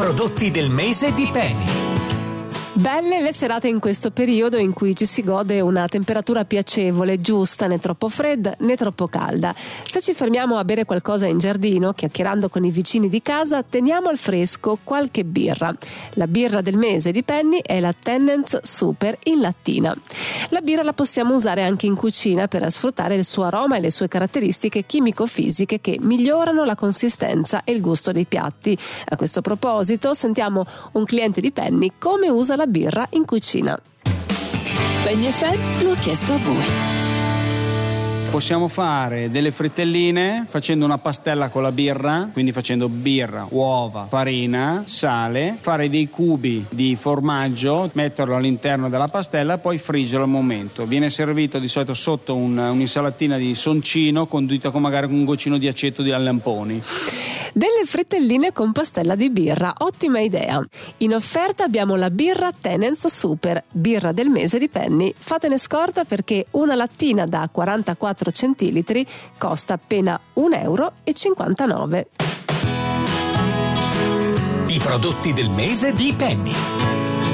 prodotti del mese di Penny. Belle le serate in questo periodo in cui ci si gode una temperatura piacevole, giusta, né troppo fredda né troppo calda. Se ci fermiamo a bere qualcosa in giardino, chiacchierando con i vicini di casa, teniamo al fresco qualche birra. La birra del mese di Penny è la Tennent's Super in lattina. La birra la possiamo usare anche in cucina per sfruttare il suo aroma e le sue caratteristiche chimico-fisiche che migliorano la consistenza e il gusto dei piatti. A questo proposito sentiamo un cliente di Penny come usa la birra in cucina. Penny FM lo ha chiesto a voi. Possiamo fare delle frittelline facendo una pastella con la birra, quindi facendo birra, uova, farina, sale, fare dei cubi di formaggio, metterlo all'interno della pastella e poi friggerlo al momento. Viene servito di solito sotto un'insalatina di soncino condita con magari un goccino di aceto di lamponi. Delle frittelline con pastella di birra, ottima idea. In offerta abbiamo la birra Tennent's Super, birra del mese di Penny. Fatene scorta perché una lattina da 44 centilitri costa appena €1,59. I prodotti del mese di Penny.